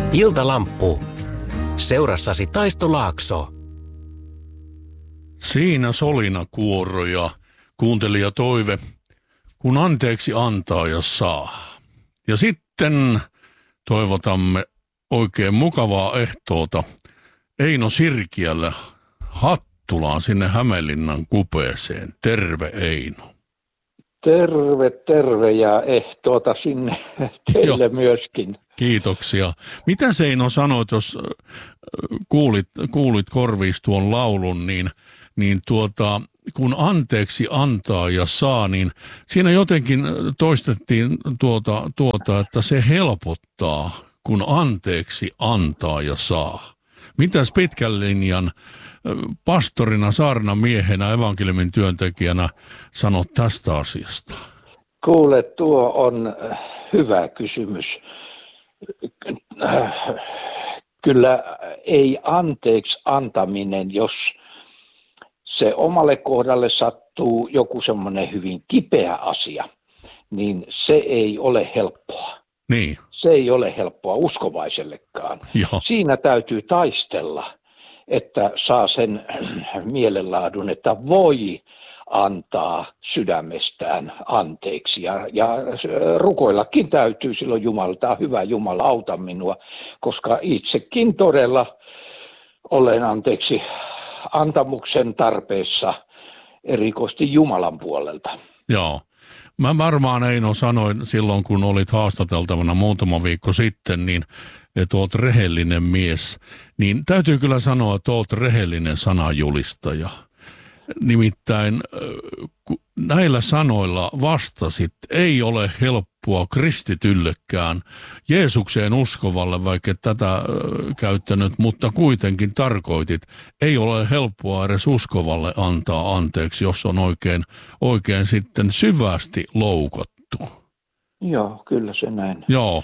Iltalamppu. Seurassasi Taisto Laakso. Siinä solina kuoro ja kuuntelija toive, kun anteeksi antaa ja saa. Ja sitten toivotamme oikein mukavaa ehtoota Eino Sirkiälle Hattulaan sinne Hämeenlinnan kupeeseen. Terve Eino. Terve ja ehtoota sinne teille Joo. myöskin. Kiitoksia. Mitä Eino sanoit, jos kuulit korviis tuon laulun, niin kun anteeksi antaa ja saa, niin siinä jotenkin toistettiin että se helpottaa, kun anteeksi antaa ja saa. Mitäs pitkän linjan pastorina, saarnamiehenä, evankeliumin työntekijänä sanot tästä asiasta? Kuule, tuo on hyvä kysymys. Kyllä ei anteeksi antaminen, jos se omalle kohdalle sattuu joku semmoinen hyvin kipeä asia, niin se ei ole helppoa. Niin. Se ei ole helppoa uskovaisellekaan. Joo. Siinä täytyy taistella, että saa sen mielenlaadun, että voi antaa sydämestään anteeksi. Ja rukoillakin täytyy silloin Jumalalta, hyvä Jumala, auta minua, koska itsekin todella olen anteeksi antamuksen tarpeessa erikoisesti Jumalan puolelta. Joo. Mä varmaan Eino sanoin silloin, kun olit haastateltavana muutama viikko sitten, niin että oot rehellinen mies. Niin täytyy kyllä sanoa, että oot rehellinen sananjulistaja. Nimittäin näillä sanoilla vastasit, ei ole helppoa kristityllekään, Jeesukseen uskovalle, vaikka et tätä käyttänyt, mutta kuitenkin tarkoitit, ei ole helppoa edes uskovalle antaa anteeksi, jos on oikein sitten syvästi loukattu. Joo, kyllä se näin. Joo,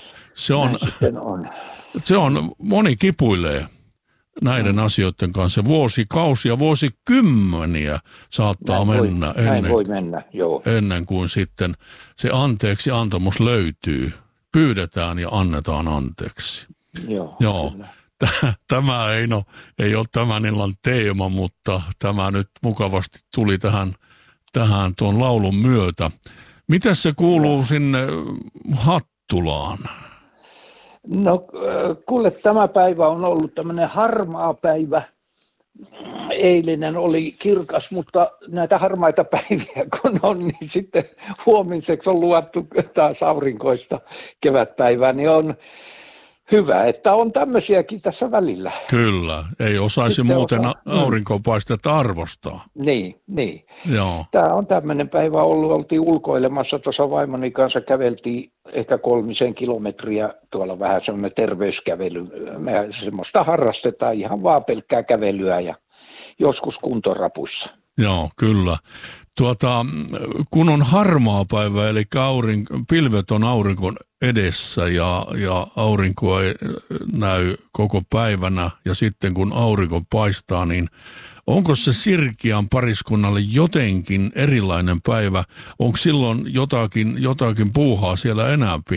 se on, moni kipuilee näiden asioiden kanssa. Vuosikausia, vuosikymmeniä saattaa mennä ennen kuin sitten se anteeksi antamus löytyy. Pyydetään ja annetaan anteeksi. Joo. Tämä ei ole tämän illan teema, mutta tämä nyt mukavasti tuli tähän tuon laulun myötä. Mitä se kuuluu sinne Hattulaan? No kuule, tämä päivä on ollut tämmöinen harmaa päivä. Eilinen oli kirkas, mutta näitä harmaita päiviä kun on, niin sitten huomiseksi on luvattu taas aurinkoista kevätpäivää, niin on hyvä, että on tämmöisiäkin tässä välillä. Kyllä, ei osaisi sitten muuten aurinkopaistetta arvostaa. Niin. Joo. Tämä on tämmöinen päivä ollut, oltiin ulkoilemassa tuossa vaimoni kanssa, käveltiin ehkä 3 kilometriä, tuolla vähän semmoinen terveyskävely. Me semmoista harrastetaan ihan vaan pelkkää kävelyä ja joskus kuntorapuissa. Joo, kyllä. Kun on harmaa päivä, eli pilvet on aurinkon edessä ja aurinko ei näy koko päivänä ja sitten kun aurinko paistaa, niin onko se Sirkiän pariskunnalle jotenkin erilainen päivä? Onko silloin jotakin puuhaa siellä enäämpi?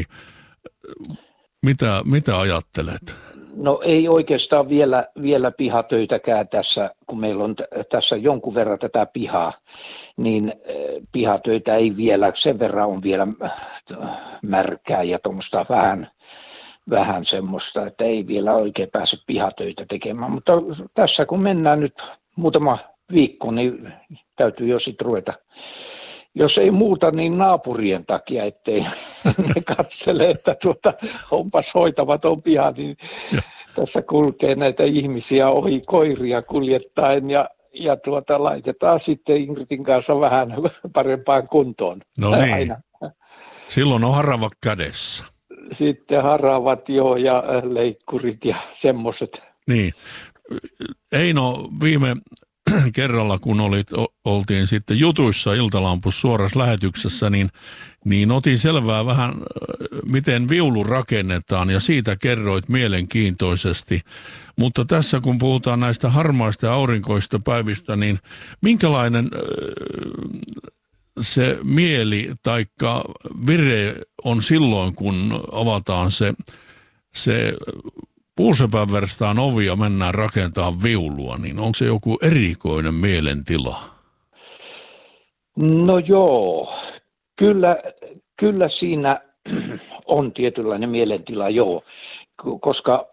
Mitä ajattelet? No ei oikeastaan vielä pihatöitäkään tässä, kun meillä on tässä jonkun verran tätä pihaa, niin pihatöitä ei vielä, sen verran on vielä märkää ja tuommoista vähän semmoista, että ei vielä oikein pääse pihatöitä tekemään. Mutta tässä kun mennään nyt muutama viikko, niin täytyy jo sitten ruveta. Jos ei muuta, niin naapurien takia, ettei ne katsele, että onpas hoitamaton piha, niin tässä kulkee näitä ihmisiä ohi koiria kuljettaen ja laitetaan sitten Ingridin kanssa vähän parempaan kuntoon. No niin, aina. Silloin on haravat kädessä. Sitten haravat ja leikkurit ja semmoiset. Niin, Eino, viime kerralla, kun oltiin sitten jutuissa Iltalampussa suorassa lähetyksessä, niin otin selvää vähän, miten viulu rakennetaan, ja siitä kerroit mielenkiintoisesti. Mutta tässä, kun puhutaan näistä harmaista ja aurinkoista päivistä, niin minkälainen se mieli taikka vire on silloin, kun avataan se puusepän verstaan ovi ja mennään rakentamaan viulua, niin onko se joku erikoinen mielentila? No joo, kyllä siinä on tietynlainen mielentila, joo, koska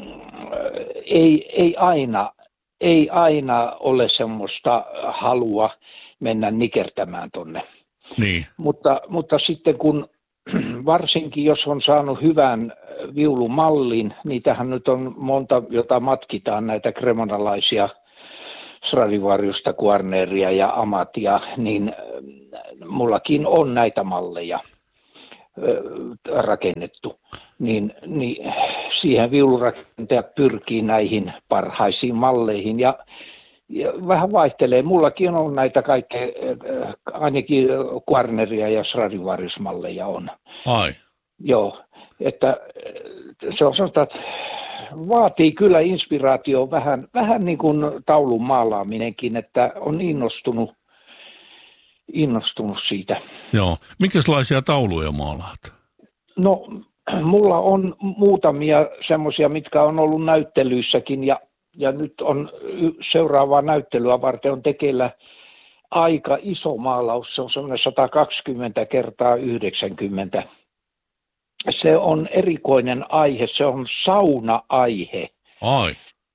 ei aina ole semmoista halua mennä nikertämään tonne. Niin. Mutta sitten kun varsinkin jos on saanut hyvän viulumallin, niitähän nyt on monta, jota matkitaan, näitä kremonalaisia Stradivariusta, Guarneria ja Amatia, niin mullakin on näitä malleja rakennettu. Niin siihen viulurakentajat pyrkii näihin parhaisiin malleihin ja vähän vaihtelee. Mullakin on näitä kaikkea, ainakin Guarneria ja Stradivarius-malleja on. Ai. Joo, että se on sanotaan, että vaatii kyllä inspiraatio vähän niin kuin taulun maalaaminenkin, että on innostunut siitä. Joo. Minkälaisia tauluja maalaat? No, mulla on muutamia semmoisia, mitkä on ollut näyttelyissäkin ja nyt on seuraavaa näyttelyä varten on tekeillä aika iso maalaus, se on semmoinen 120 kertaa 90. Se on erikoinen aihe, se on sauna-aihe. Ai.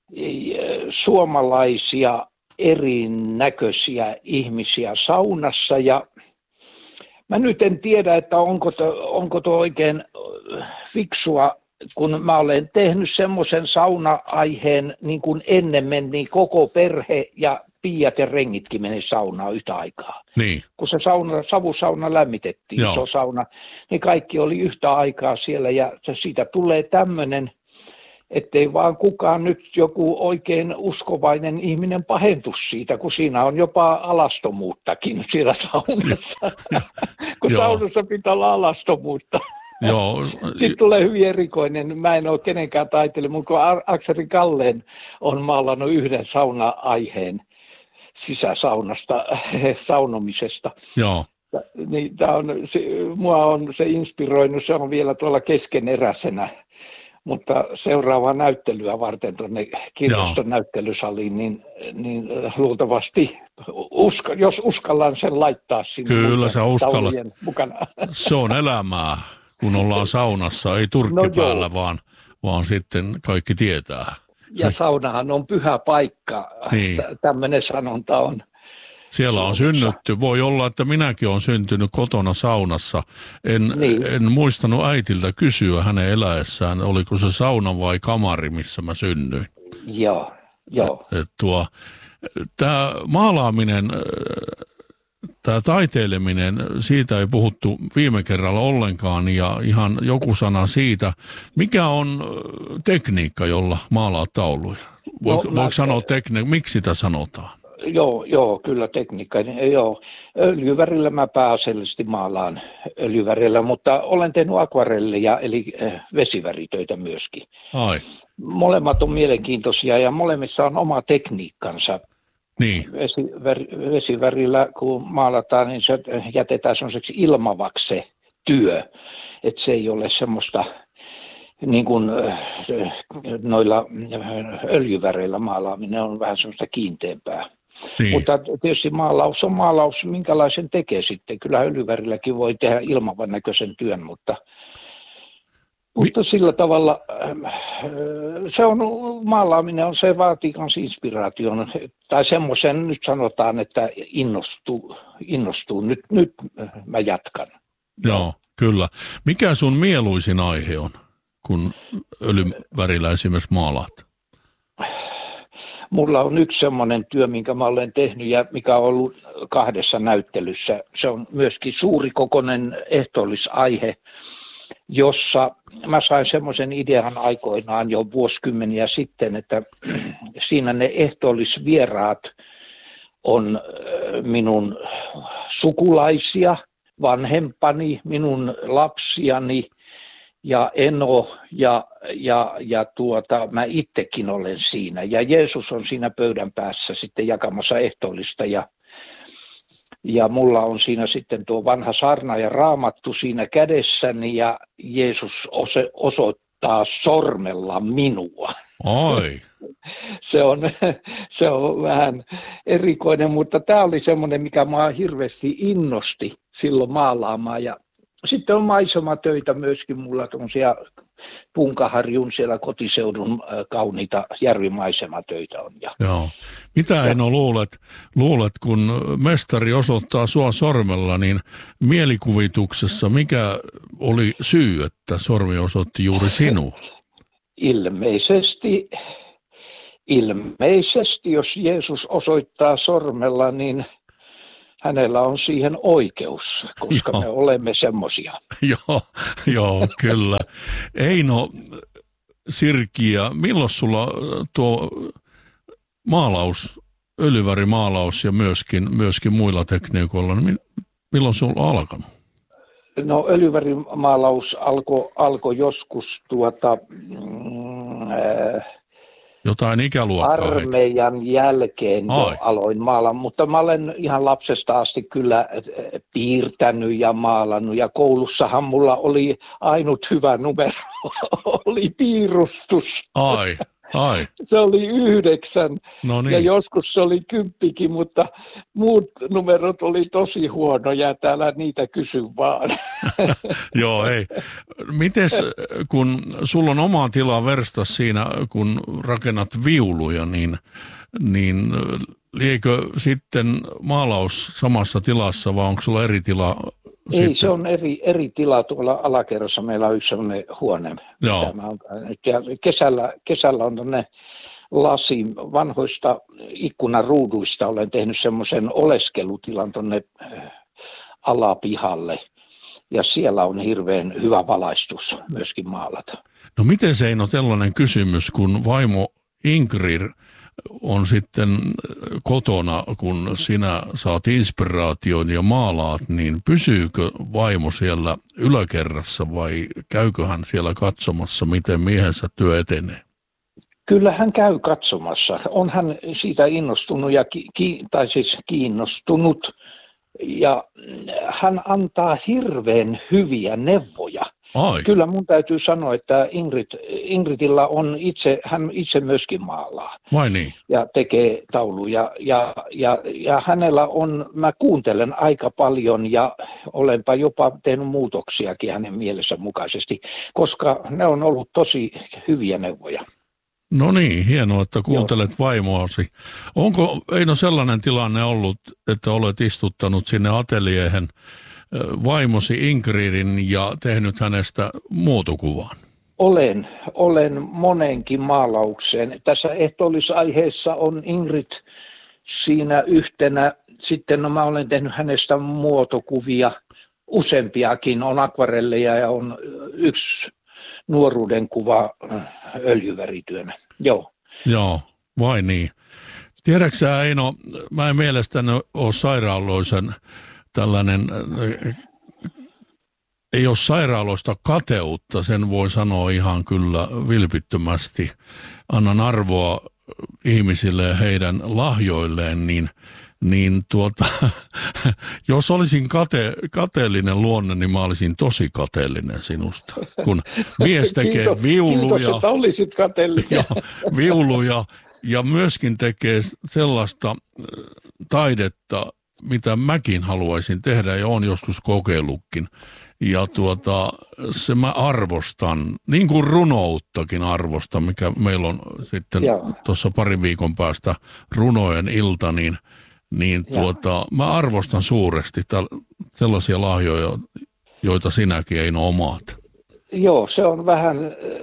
Suomalaisia erinäköisiä ihmisiä saunassa ja mä nyt en tiedä, että onko tuo oikein fiksua, kun mä olen tehnyt semmoisen sauna-aiheen niin kuin ennen meni koko perhe ja piiat ja rengitkin meni saunaan yhtä aikaa. Niin. Kun se savusauna lämmitettiin, Joo. iso sauna, niin kaikki oli yhtä aikaa siellä ja siitä tulee tämmöinen, ettei vaan kukaan nyt joku oikein uskovainen ihminen pahentu siitä, kun siinä on jopa alastomuuttakin siellä saunassa, kun Joo. saunassa pitää olla alastomuutta. Joo. Sitten tulee hyvin erikoinen, mä en ole kenenkään taiteilija, mutta kun Akseli Kalleen on maalannut yhden sauna-aiheen sisäsaunasta, saunomisesta. Joo. Niin mua on se inspiroinut, se on vielä tuolla keskeneräisenä, mutta seuraavaa näyttelyä varten tuonne kirjaston näyttelysaliin, niin luultavasti, jos uskallan sen laittaa sinne. Kyllä sä uskallat. Mukana. Se on elämää, kun ollaan saunassa, ei turkki päällä, vaan sitten kaikki tietää. Ja saunahan on pyhä paikka, Niin. tämmöinen sanonta on. Siellä on synnytty. Voi olla, että minäkin olen syntynyt kotona saunassa. En muistanut äitiltä kysyä hänen eläessään, oliko se sauna vai kamari, missä mä synnyin. Joo. Tämä maalaaminen, tämä taiteileminen, siitä ei puhuttu viime kerralla ollenkaan ja ihan joku sana siitä. Mikä on tekniikka, jolla maalaat tauluja? Voiko sanoa tekniikka? Miksi sitä sanotaan? Joo, kyllä tekniikka. Joo. Öljyvärillä mä pääasiallisesti maalaan öljyvärillä, mutta olen tehnyt akvarelleja eli vesiväritöitä myöskin. Ai. Molemmat on mielenkiintoisia ja molemmissa on oma tekniikkansa. Niin. Vesivärillä kun maalataan, niin se jätetään sellaiseksi ilmavaksi se työ, että se ei ole semmoista niin kuin noilla öljyväreillä maalaaminen on vähän semmoista kiinteämpää. Niin. Mutta tietysti maalaus on maalaus, minkälaisen tekee sitten. Kyllä öljyvärilläkin voi tehdä ilmavan näköisen työn, mutta sillä tavalla se on, maalaaminen se vaatii myös inspiraation, tai semmoisen nyt sanotaan, että innostuu. Nyt mä jatkan. Joo, kyllä. Mikä sun mieluisin aihe on, kun öljyvärillä esimerkiksi maalaat? Mulla on yksi semmoinen työ, minkä mä olen tehnyt ja mikä on ollut 2 näyttelyssä. Se on myöskin suurikokoinen ehtoollisaihe, jossa mä sain semmoisen idean aikoinaan jo vuosikymmeniä sitten, että siinä ne ehtoollisvieraat on minun sukulaisia, vanhempani, minun lapsiani ja eno ja mä itsekin olen siinä. Ja Jeesus on siinä pöydän päässä sitten jakamassa ehtoollista ja mulla on siinä sitten tuo vanha saarna ja raamattu siinä kädessäni ja Jeesus osoittaa sormella minua. Oi. Se on vähän erikoinen, mutta tämä oli semmoinen, mikä minua hirveästi innosti silloin maalaamaan. Ja sitten on maisematöitä myöskin, mulla tuommoisia Punkaharjun siellä kotiseudun kauniita järvimaisematöitä on. Joo. Mitä Eino luulet, kun mestari osoittaa sua sormella, niin mielikuvituksessa mikä oli syy, että sormi osoitti juuri sinua? Ilmeisesti, jos Jeesus osoittaa sormella, niin hänellä on siihen oikeus, koska me olemme semmoisia. Joo, kyllä. Eino Sirkiä, milloin sulla tuo maalaus, öljyvärimaalaus ja myöskin muilla tekniikoilla, niin milloin sulla on alkanut? No öljyvärimaalaus alkoi joskus jotain ikäluokkaa. Armeijan jälkeen jo aloin maalaa, mutta mä olen ihan lapsesta asti kyllä piirtänyt ja maalannut. Ja koulussahan mulla oli ainut hyvä numero, oli piirustus. Ai. Se oli 9 no niin. Ja joskus se oli 10, mutta muut numerot oli tosi huonoja, täällä niitä kysy vaan. Joo, ei. Mites kun sulla on oma tila verstas siinä, kun rakennat viuluja, niin liekö sitten maalaus samassa tilassa vai onko sulla eri tila? Ei, sitten? Se on eri tila tuolla alakerrassa. Meillä on yksi sellainen huone. Joo. Ja kesällä on tuonne lasi vanhoista ikkunaruuduista. Olen tehnyt semmoisen oleskelutilan tuonne alapihalle. Ja siellä on hirveän hyvä valaistus myöskin maalata. No miten se ei ole sellainen kysymys, kun vaimo Ingrid on sitten kotona, kun sinä saat inspiraation ja maalaat, niin pysyykö vaimo siellä yläkerrassa vai käykö hän siellä katsomassa, miten miehensä työ etenee? Kyllä hän käy katsomassa. On hän siitä innostunut tai kiinnostunut. Ja hän antaa hirveän hyviä neuvoja. Ai. Kyllä mun täytyy sanoa, että Ingridillä on hän itse myöskin maalaa. Vai niin? Ja tekee tauluja. Ja hänellä on, mä kuuntelen aika paljon ja olenpa jopa tehnyt muutoksiakin hänen mielensä mukaisesti, koska ne on ollut tosi hyviä neuvoja. No niin, hienoa, että kuuntelet vaimoasi. Onko Eino sellainen tilanne ollut, että olet istuttanut sinne ateliehen vaimosi Ingridin ja tehnyt hänestä muotokuvan? Olen monenkin maalaukseen. Tässä ehtoollisaiheessa on Ingrid siinä yhtenä. Sitten mä olen tehnyt hänestä muotokuvia, useampiakin. On akvarelleja ja on yksi nuoruuden kuva öljyvärityönä. Joo, vai niin. Tiedätkö sä, Eino, mä en mielestäni ole sairaaloisen tällainen, ei ole sairaaloista kateutta, sen voi sanoa ihan kyllä vilpittömästi. Annan arvoa ihmisille ja heidän lahjoilleen, niin jos olisin kateellinen luonne, niin mä olisin tosi kateellinen sinusta. Kun mies tekee viuluja. Kiitos, että olisit kateellinen. Viuluja ja myöskin tekee sellaista taidetta, mitä mäkin haluaisin tehdä ja olen joskus kokeillutkin. Ja se mä arvostan, niin kuin runouttakin arvostan, mikä meillä on sitten tuossa parin viikon päästä runojen ilta, niin mä arvostan suuresti sellaisia lahjoja, joita sinäkin ei omaat. Joo, se on vähän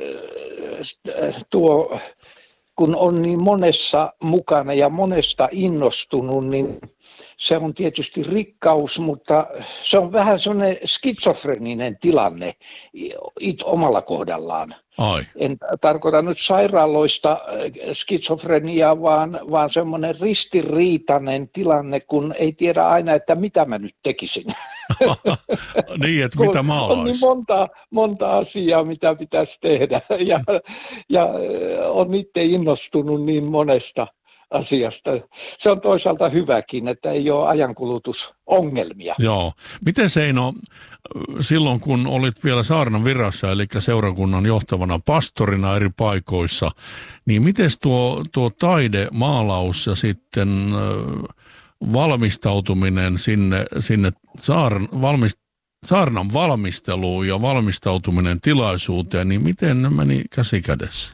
kun on niin monessa mukana ja monesta innostunut, niin se on tietysti rikkaus, mutta se on vähän sellainen skitsofreninen tilanne omalla kohdallaan. Ai. En tarkoita nyt sairaaloista skitsofreniaa, vaan semmoinen ristiriitainen tilanne, kun ei tiedä aina, että mitä mä nyt tekisin. Niin, että mitä maalaisin. On niin monta asiaa, mitä pitäisi tehdä ja on itse innostunut niin monesta asiasta. Se on toisaalta hyväkin, että ei ole ajankulutusongelmia. Joo. Miten Eino, silloin kun olit vielä saarnan virassa, eli seurakunnan johtavana pastorina eri paikoissa, niin miten tuo taide, maalaus ja sitten valmistautuminen sinne saarnan valmisteluun ja valmistautuminen tilaisuuteen, niin miten ne meni käsi kädessä?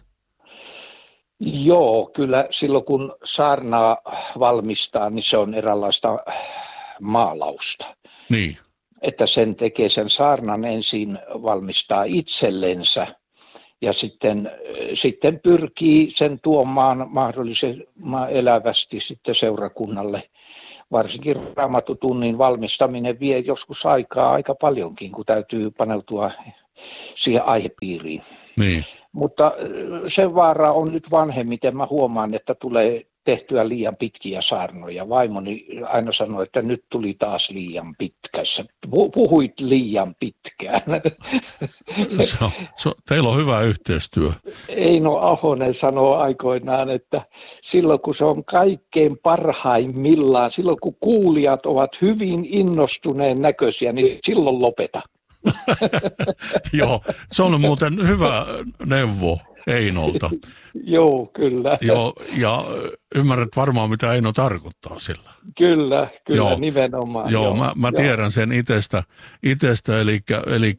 Joo, kyllä silloin kun saarnaa valmistaa, niin se on eräänlaista maalausta. Niin. Että sen saarnan ensin valmistaa itsellensä ja sitten pyrkii sen tuomaan mahdollisimman elävästi sitten seurakunnalle. Varsinkin Raamattutunnin valmistaminen vie joskus aikaa aika paljonkin, kun täytyy paneutua siihen aihepiiriin. Niin. Mutta se vaara on nyt vanhemmiten. Mä huomaan, että tulee tehtyä liian pitkiä saarnoja. Vaimoni aina sanoi, että nyt tuli taas liian pitkässä. Puhuit liian pitkään. Teillä on hyvä yhteistyö. Eino Ahonen sanoo aikoinaan, että silloin kun se on kaikkein parhaimmillaan, silloin kun kuulijat ovat hyvin innostuneen näköisiä, niin silloin lopeta. Joo, se on muuten hyvä neuvo Einolta. Joo, kyllä. Joo, ja ymmärrät varmaan, mitä Eino tarkoittaa sillä. Kyllä, joo. Nimenomaan. Joo, mä tiedän sen itsestä eli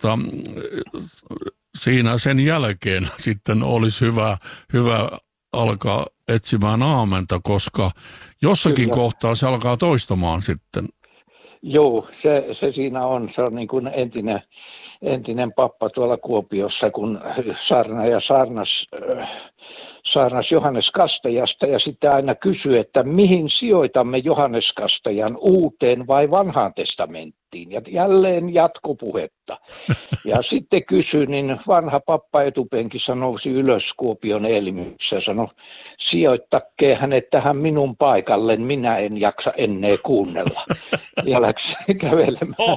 siinä sen jälkeen sitten olisi hyvä alkaa etsimään aamenta, koska jossakin kohtaa se alkaa toistamaan sitten. Joo, se siinä on. Se on niin kuin entinen pappa tuolla Kuopiossa, kun saarnaaja saarnas Johannes Kastajasta ja sitten aina kysyi, että mihin sijoitamme Johannes Kastajan, Uuteen vai Vanhaan testamenttiin. Ja jälleen jatkopuhetta. Ja sitten kysyi, niin vanha pappa etupenkissä nousi ylös Kuopion Elmyssä ja sanoi, sijoittakaa hänet tähän minun paikalleen, minä en jaksa enää kuunnella. Ja läksi kävelemään.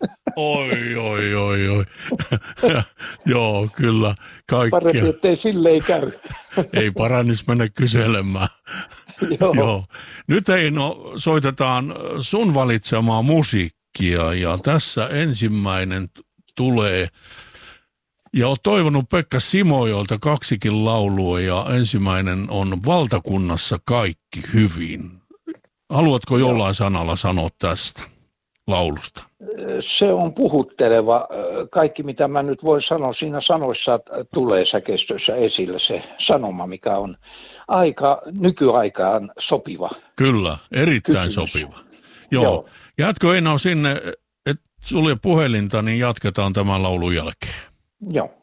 Oi. Joo, kyllä. Kaikkia. Parempi, ettei silleen käy. Ei parannis mennä kyselemään. Joo. Nyt Eino, soitetaan sun valitsemaa musiikkia ja tässä ensimmäinen tulee. Ja olet toivonut Pekka Simojolta 2 laulua ja ensimmäinen on Valtakunnassa kaikki hyvin. Haluatko jollain sanalla sanoa tästä laulusta? Se on puhutteleva. Kaikki mitä mä nyt voin sanoa, siinä sanoissa tulee säkeistössä esille se sanoma, mikä on nykyaikaan sopiva. Kyllä, erittäin kysymys. Sopiva. Joo. Jatko Eino sinne, et sulje puhelinta, niin jatketaan tämän laulun jälkeen. Joo.